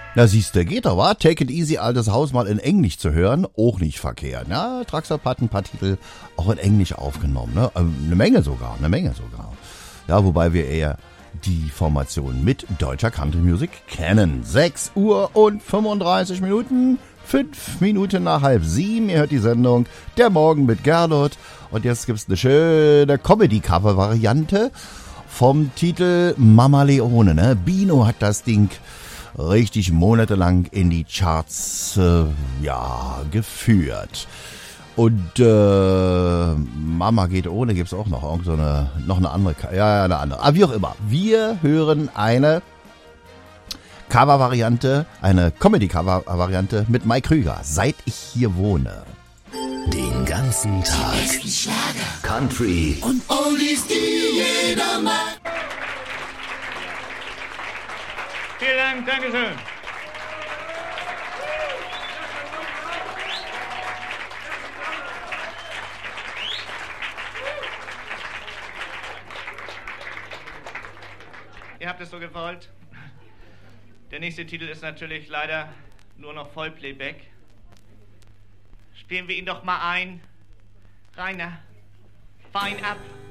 Na siehste, geht doch, wa? Take it easy, altes Haus mal in Englisch zu hören, auch nicht verkehrt. Ja, Traxop hat ein paar Titel auch in Englisch aufgenommen, ne? Eine Menge sogar. Ja, wobei wir eher die Formation mit deutscher Country Music kennen. 6 Uhr und 35 Minuten, 5 Minuten nach 6:30. Ihr hört die Sendung Der Morgen mit Gernot. Und jetzt gibt's eine schöne Comedy-Cover-Variante vom Titel Mama Leone, ne? Bino hat das Ding richtig monatelang in die Charts geführt. Und Mama geht ohne gibt's auch noch eine andere. Eine andere. Aber wie auch immer. Wir hören eine Cover-Variante, eine Comedy-Cover-Variante mit Mike Krüger. Seit ich hier wohne. Den ganzen Tag Country und Oldies, die jeder mag. Vielen Dank, Dankeschön. Ihr habt es so gewollt. Der nächste Titel ist natürlich leider nur noch Vollplayback. Spielen wir ihn doch mal ein. Rainer, fein ab.